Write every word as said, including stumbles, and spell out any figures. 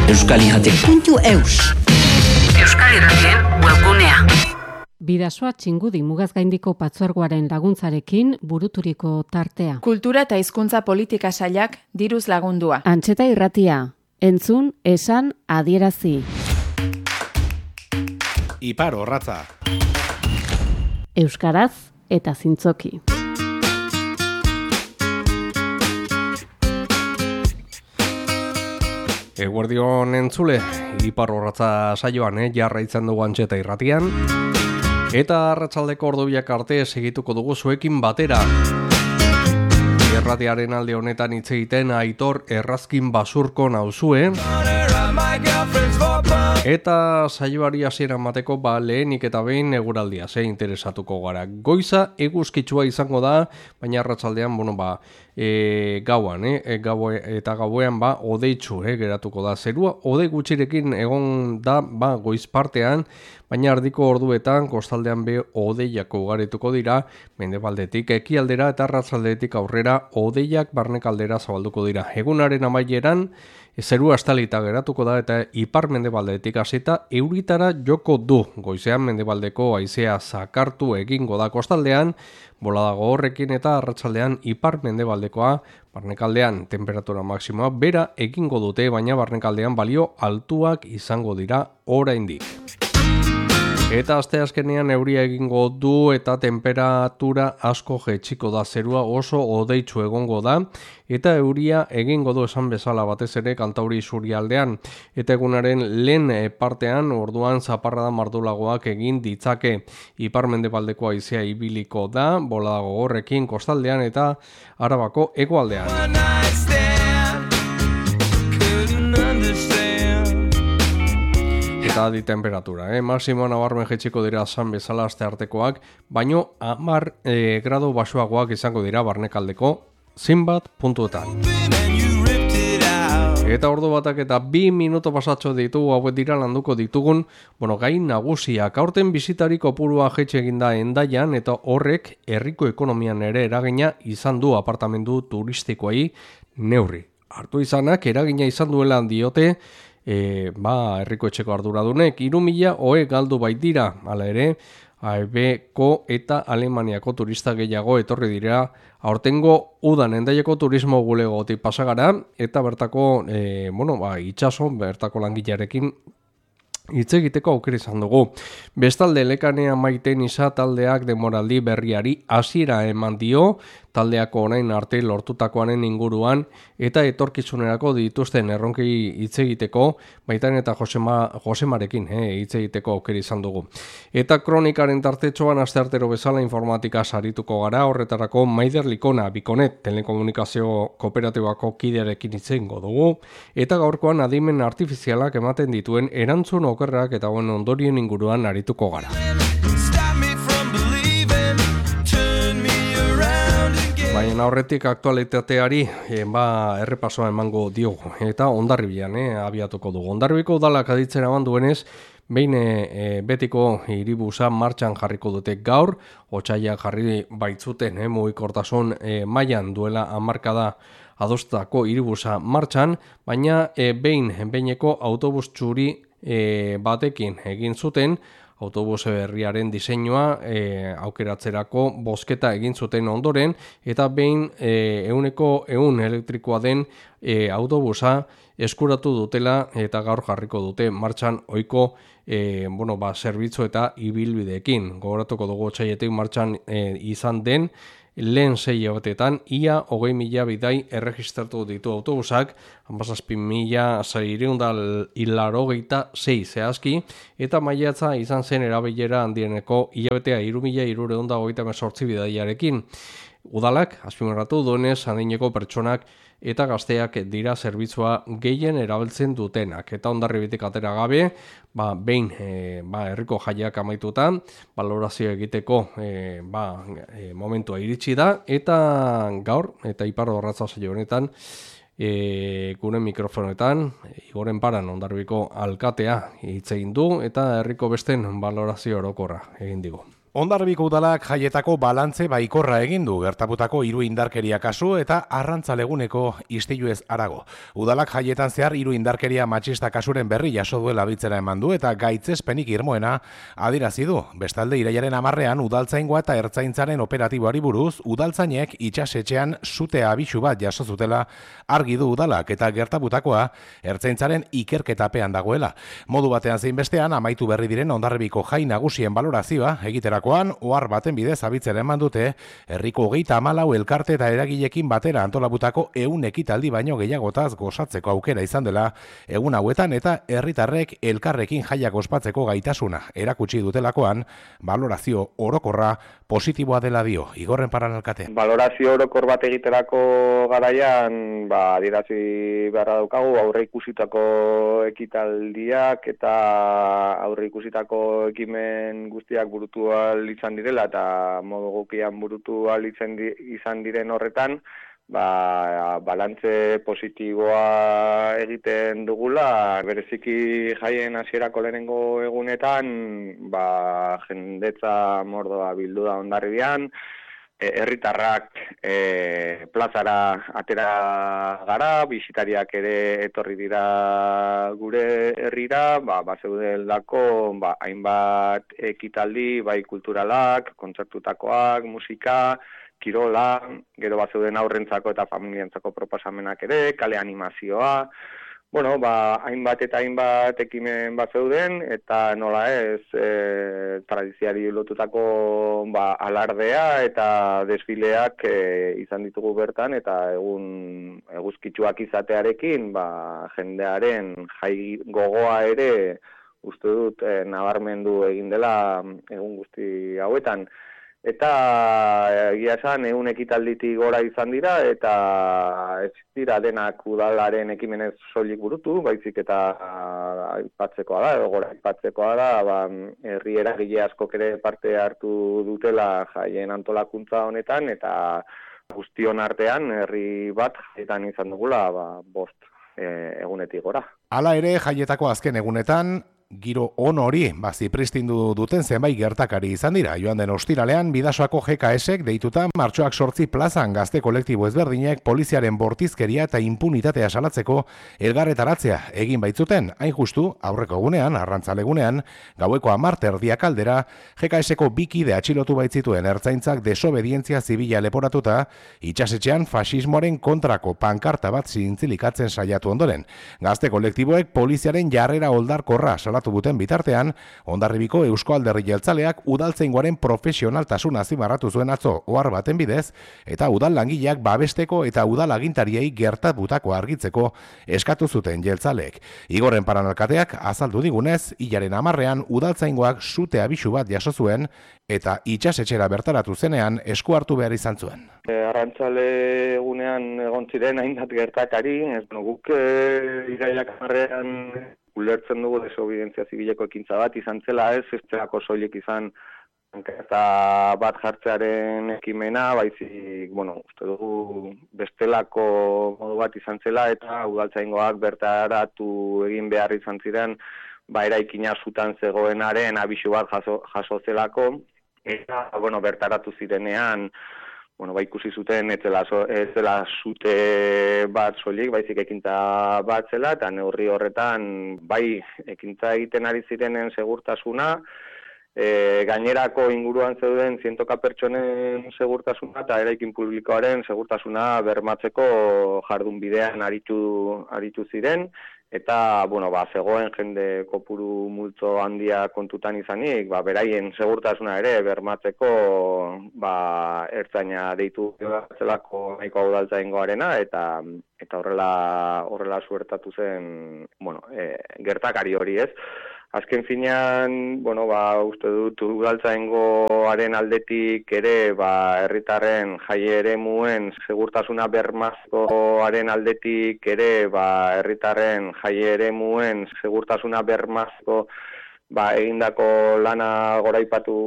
Euskalirratik puntu eus. Euskal Irratien webgunea. Bidasoa Txingudi Mugazgaindiko Patzuergoaren laguntzarekin buruturiko tartea. Kultura eta hizkuntza politika sailak diruz lagundua. Antxeta irratia, entzun, esan, adierazi. Ipar orratza. Euskaraz eta zintzoki. Eguerdion entzule, Ipar orratza saioan, eh, jarraitzen dugu Antxeta irratian. Eta arratsaldeko ordubiak arte segituko dugu zuekin batera. Irratiaren alde honetan hitz egiten Aitor Errazkin Basurko nauzue. Eta saioari hasiera emateko ba lehenik eta behin eguraldia ze interesatuko gara. Goiza eguzkitsua izango da, baina arratsaldean bueno ba e, gauan, eh, e, gaue, eta gauean ba odeitsu eh, geratuko da zerua. Ode gutxirekin egon da ba goiz partean, baina ardiko orduetan kostaldean be odeiak ugarituko dira, mendebaldetik ekialdera eta arratsaldetik aurrera odeiak barnekaldera zabalduko dira. Egunaren amaieran zerua estalita geratuko da eta ipar mendebaldetik hasita euritara joko du. Goizean mendebaldeko haizea zakartu egingo da kostaldean, bolada gogorrekin eta arratsaldean ipar mendebaldekoa, barnekaldean temperatura maksimoa bera egingo dute, baina barnekaldean balio altuak izango dira oraindik. Eta asteazkenean euria egingo du eta temperatura asko jaitsiko da, zerua oso odeitsu egongo da eta euria egingo du esan bezala batez ere Kantauri isurialdean eta egunaren lehen partean orduan zaparrada mardulagoak egin ditzake. Ipar-mendebaldeko haizea ibiliko da, bolada gogorrekin kostaldean eta Arabako hegoaldean. Eta adi temperatura, eh? Maximoa nabarmen jaitsiko dira zan bezala aste artekoak, baino hamar e, grado basuagoak izango dira barnekaldeko zenbat puntuetan. Eta ordu batak eta bi minuto pasatxo ditugu hauek dira landuko ditugun, bueno, gai nagusiak. Aurten bisitari kopurua jaitsi egin da Hendaian eta horrek herriko ekonomian ere eragina izan du apartamendu turistikoei neurri. Hartu izanak eragina izan duela diote, E, ba, herriko etxeko arduradunek, hiru mila ohe galdu baitira, hala ere, A E B-ko eta Alemaniako turista gehiago etorri dira, aurtengo udan Hendaiako turismo bulegotik pasagara, eta bertako, e, bueno, ba, itxaso, bertako langilearekin hitz egiteko aukera izan dugu. Bestalde Lekanea Maiten Isa taldeak denboraldi berriari hasiera eman dio, taldeako orain arte lortutakoaren inguruan eta etorkizunerako dituzten erronkei hitz egiteko, baitan eta Josema, Josemarekin eh, hitz egiteko aukera izan dugu. Eta kronikaren tartetxoan asteartero bezala informatika sarituko gara, horretarako Maider Likona Bikonet telekomunikazio kooperatibako kidearekin hitz egingo dugu, eta gaurkoan adimen artifizialak ematen dituen erantzun okerrak eta bueno, ondorien inguruan arituko gara. Baina horretik aktualitateari e, ba, errepasoa emango diogu eta Hondarribian eh, abiatuko dugu. Hondarribiko udalak aditzen eman duenez, behin e, betiko hiribusa martxan jarriko dute gaur, otsaila jarri baitzuten eh, mugikortasun e, mailan duela hamarkada adostako hiribusa martxan, baina e, behin behineko autobus txuri e, batekin egin zuten, autobus berriaren diseinua e, aukeratzerako bozketa egin zuten ondoren, eta behin e, euneko eun elektrikoa den e, autobusa eskuratu dutela eta gaur jarriko dute martxan ohiko e, bueno, ba, zerbitzu eta ibilbideekin. Gogoratuko dugu otsailetik martxan e, izan den, lehen sei hilabetetan ia hogei mila bidai erregistratu ditu autobusak, hamazazpi mila seiehun eta laurogeita sei zehazki, eta maiatza izan zen erabilera handieneko hilabetea hiru mila hirurehun eta hogeita hemezortzi bidaiarekin. Udalak azpimarratu duenez adineko pertsonak eta gazteak dira zerbitzua gehien erabiltzen dutenak. Eta Hondarribitik atera gabe, ba, behin e, ba, herriko jaiak amaituta, balorazio egiteko e, ba, e, momentua iritsi da, eta gaur, eta Ipar orratza saio honetan, e, gure mikrofonetan, Igoren Paran Hondarribiko alkatea hitz egin du, eta herriko besten balorazio orokorra egin digu. Hondarribiko udalak jaietako balantze baikorra egin du gertatutako hiru indarkeria kasu eta arrantzaleguneko istiluez harago. Udalak jaietan zehar hiru indarkeria matxista kasuren berri jaso duela bitzera eman du eta gaitzespenik irmoena adierazi du. Bestalde irailaren hamarrean udaltzaingoa eta ertzaintzaren operatiboari buruz udaltzainek itsasetxean sutea abisu bat jaso zutela argi du udalak eta gertatutakoa ertzaintzaren ikerketapean dagoela. Modu batean zein bestean amaitu berri diren Hondarribiko jai nagusien balorazioa egitera ohar baten bidez abitzera eman dute, herriko hogeita hamalau elkarte eta eragilekin batera antolabutako ehun ekitaldi baino gehiagotaz gozatzeko aukera izan dela egun hauetan eta herritarrek elkarrekin jaiak ospatzeko gaitasuna erakutsi dutelakoan, balorazio orokorra positiboa dela dio. Igorren Paran alkate. Balorazio orokor bat egiterako garaian, ba, adierazi beharra daukagu, aurre ikusitako ekitaldiak eta aurre ikusitako ekimen guztiak burutua izan direla eta modu gokian burutu izan, di, izan diren horretan, ba, balantze positiboa egiten dugula, bereziki jaien hasierako lehenengo egunetan, ba, jendetza mordoa bildu da Hondarribian, herritarrak e, plazara atera gara, bisitariak ere etorri dira gure herrira, ba, bazeudelako ba, hainbat ekitaldi, bai kulturalak, kontzertutakoak, musika, kirola, gero bazeuden aurrentzako eta familientzako proposamenak ere, kale animazioa, bueno, ba, hainbat eta hainbat ekimen bat zeuden, eta nola ez, e, tradiziari lotutako ba, alardea eta desfileak e, izan ditugu bertan, eta egun eguzkitsuak izatearekin, ba, jendearen jai gogoa ere, uste dut, e, nabarmendu egin dela egun guzti hauetan. Eta egia esan ehun ekitalditik gora izan dira eta ez dira denak udalaren ekimenez soilik burutu, baizik eta aipatzekoa da, edo gora aipatzekoa da, ba, herri eragile askok ere parte hartu dutela jaien antolakuntza honetan eta guztion artean herri bat jaietan izan dugula ba, bost e, egunetik gora. Hala ere jaietako azken egunetan, giro on hori, bazi pristindu duten zenbait gertakari izan dira. Joan den ostiralean, Bidasoako G K S-ek deituta martxoak sortzi plazan gazte kolektibo ezberdinek poliziaren bortizkeria eta impunitatea salatzeko elgarretaratzea egin baitzuten. Hain justu, aurreko egunean, arrantzalegunean, gaueko hamar erdiak aldera, G K S-eko bi kide atxilotu baitzituen ertzaintzak desobedientzia zibila leporatuta, itsasetxean faxismoaren kontrako pankarta bat zintzilikatzen saiatu ondoren. Gazte kolektiboek poliziaren jarrera oldarkorra salatu buten bitartean, Hondarribiko Eusko Alderdi Jeltzaleak udaltzaingoaren profesionaltasuna azpimarratu zuen atzo ohar baten bidez, eta udal langileak babesteko eta udal agintariei gertatutako argitzeko eskatu zuten jeltzaleek. Igorren Paran alkateak azaldu digunez, hilaren hamarrean udaltzaingoak sute abisu bat jaso zuen eta itsasetxera bertaratu zenean esku hartu behar izan zuen. E, arrantzale egunean egon ziren hainbat gertakari, ez no, guk e, irailak hamarrean ulertzen dugu desobedientzia zibileko ekintza bat izan zela, ez ez zelako soilik izan eta bat jartzearen ekimena, baizik, bueno, uste dugu bestelako modu bat izan zela eta udaltzaingoak bertaratu egin behar izan ziren, ba eraikina zutan zegoenaren abisu bat jaso, jaso zelako, eta, bueno, bertaratu zirenean, bueno, ba ikusi zuten ez zela, ez zela zute bat soilik, baizik ekintza bat zela, eta neurri horretan bai ekintza egiten ari zirenen segurtasuna, e, gainerako inguruan zeuden zientoka pertsonen segurtasuna eta eraikin publikoaren segurtasuna bermatzeko jardun bidean aritu, aritu ziren, eta, bueno, ba, zegoen jende kopuru multzo handia kontutan izanik, ba, beraien segurtasuna ere bermatzeko ba, ertzaina deitu zelako nahiko udaltzaingoarena eta eta horrela horrela suertatu zen, bueno, e, gertakari hori, ez? Azken finean, bueno, ba, uste dut udaltzaingoaren aldetik ere, ba, herritarren jai eremuen segurtasuna bermazkoaren aldetik ere, ba, herritarren jai eremuen segurtasuna bermazko ba, egindako lana goraipatu